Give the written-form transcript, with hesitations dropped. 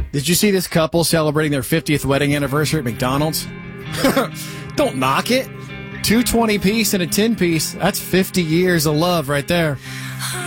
Did you see this couple celebrating their 50th wedding anniversary at McDonald's? Don't knock it. 2 20-piece and a 10-piece. That's 50 years of love right there.